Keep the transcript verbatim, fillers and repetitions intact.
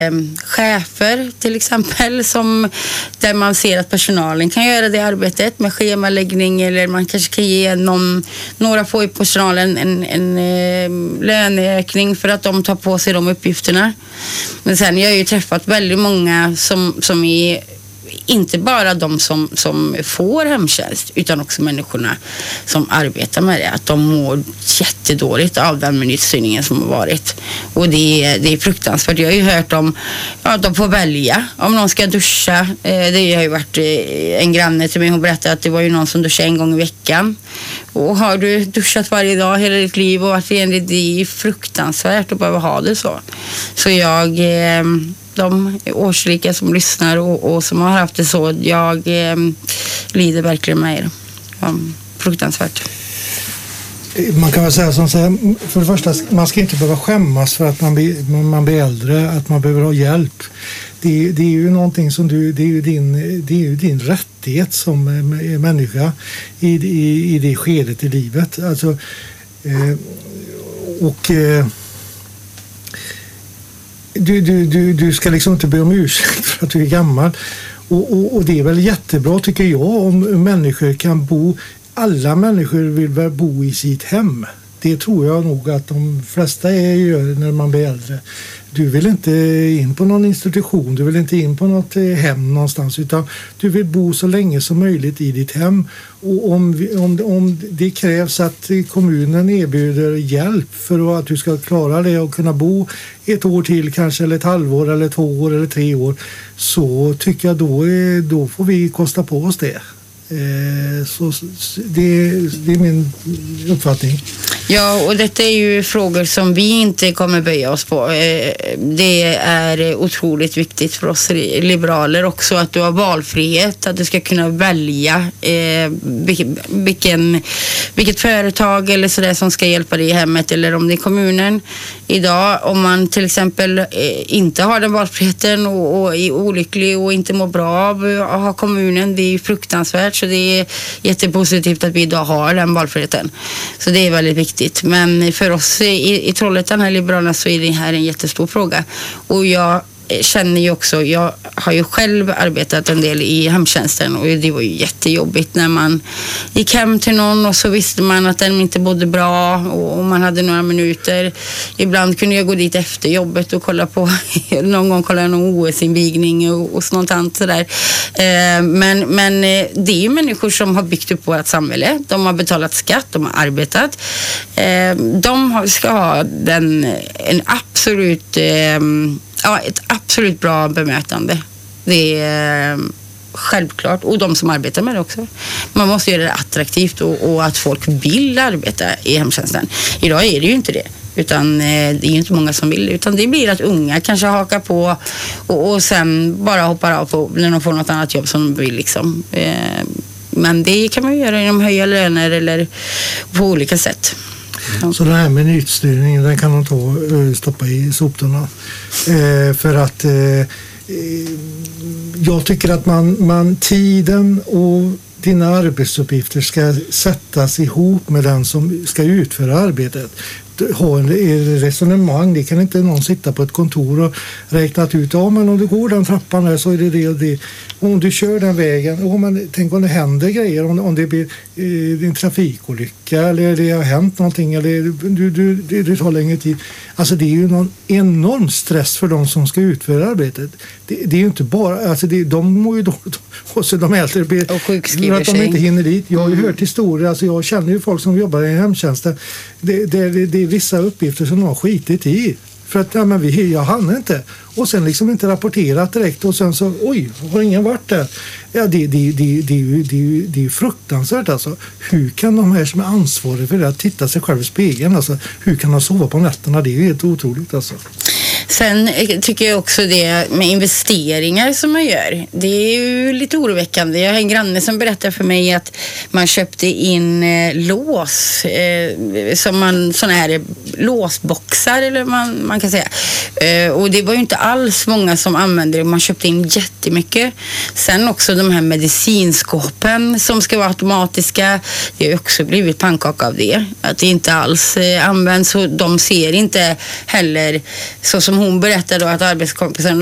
chefer till exempel, som, där man ser att personalen kan göra det arbetet med schemaläggning, eller man kanske kan ge någon, några få i personalen en, en, en löneökning för att de tar på sig de uppgifterna. Men sen jag har ju träffat väldigt många som, som är inte bara de som, som får hemtjänst, utan också människorna som arbetar med det. Att de mår jättedåligt av den minutstyrningen som har varit. Och det är, det är fruktansvärt. Jag har ju hört om att ja, de får välja om någon ska duscha. Det har ju varit en granne till mig, hon berättade att det var ju någon som duschade en gång i veckan. Och har du duschat varje dag hela ditt liv och varit det är fruktansvärt att behöva ha det så. Så jag... de årsrika som lyssnar och, och som har haft det så, jag eh, lider verkligen med er. Ja, fruktansvärt. Man kan väl säga som säger, för det första, man ska inte behöva skämmas för att man blir, man blir äldre, att man behöver ha hjälp. Det, det är ju någonting som du, det är ju din, det är ju din rättighet som människa i, i, i det skedet i livet. Alltså, eh, och eh, Du, du, du, du ska liksom inte be om ursäkt för att du är gammal. Och, och, och det är väl jättebra tycker jag om människor kan bo, alla människor vill väl bo i sitt hem. Det tror jag nog att de flesta gör när man blir äldre. Du vill inte in på någon institution, du vill inte in på något hem någonstans, utan du vill bo så länge som möjligt i ditt hem. Och om, om, om det krävs att kommunen erbjuder hjälp för att du ska klara det och kunna bo ett år till kanske, eller ett halvår eller två år eller tre år, så tycker jag då, då får vi kosta på oss det. Så det, det är min uppfattning. Ja, och detta är ju frågor som vi inte kommer böja oss på. Det är otroligt viktigt för oss liberaler också att du har valfrihet, att du ska kunna välja vilken, vilket företag eller sådär som ska hjälpa dig i hemmet, eller om det är kommunen. Idag, om man till exempel inte har den valfriheten och, och är olycklig och inte mår bra av att ha kommunen, det är fruktansvärt. Så det är jättepositivt att vi idag har den valfriheten. Så det är väldigt viktigt. Men för oss i, i Trollhättan här Liberalerna så är det här en jättestor fråga. Och jag känner ju också, jag har ju själv arbetat en del i hemtjänsten och det var ju jättejobbigt när man gick hem till någon och så visste man att den inte bodde bra och man hade några minuter. Ibland kunde jag gå dit efter jobbet och kolla på, någon gång kolla någon O S-invigning och, och sånt annat sådär. Eh, men, men det är ju människor som har byggt upp vårt samhälle. De har betalat skatt, de har arbetat. Eh, de ska ha den, en absolut eh, ja, ett absolut bra bemötande. Det är självklart. Och de som arbetar med det också. Man måste göra det attraktivt och, och att folk vill arbeta i hemtjänsten. Idag är det ju inte det. Utan eh, det är ju inte många som vill. Utan det blir att unga kanske hakar på och, och sen bara hoppar av på när de får något annat jobb som de vill liksom. Eh, men det kan man ju göra genom höja löner eller på olika sätt. Ja. Så den här minutstyrningen, den kan man ta stoppa i soptorna. Eh, för att eh, jag tycker att man, man tiden och dina arbetsuppgifter ska sättas ihop med den som ska utföra arbetet. Ha en resonemang. Det kan inte någon sitta på ett kontor och räkna ut, ja men om du går den trappan där så är det det och det. Om du kör den vägen, ja, men tänk om det händer grejer, om, om det blir eh, en trafikolycka eller det har hänt någonting eller du, du, det, det tar längre tid. Alltså det är ju någon enorm stress för de som ska utföra arbetet. Det, det är ju inte bara, alltså det, de mår ju dåligt och så de äldre blir, och sjukskriver att de sig. inte hinner dit. Jag har ju hört historier, alltså jag känner ju folk som jobbar i hemtjänsten. Det, det, det, det är vissa uppgifter som de har skitit i. För att ja, men vi, jag hann inte. Och sen liksom inte rapporterat direkt och sen så, oj, har ingen varit där? Ja, det, det, det, det, det, det, det är fruktansvärt alltså. Hur kan de här som är ansvariga för det att titta sig själv i spegeln, alltså, hur kan de sova på nätterna? Det är ju helt otroligt alltså. Sen tycker jag också det med investeringar som man gör. Det är ju lite oroväckande. Jag har en granne som berättar för mig att man köpte in eh, lås. Eh, som man, såna här låsboxar eller man, man kan säga. Eh, och det var ju inte alls många som använde det. Man köpte in jättemycket. Sen också de här medicinskåpen som ska vara automatiska. Det har också blivit pannkaka av det. Att det inte alls eh, används. Och de ser inte heller så som hon berättade då att arbetskompisen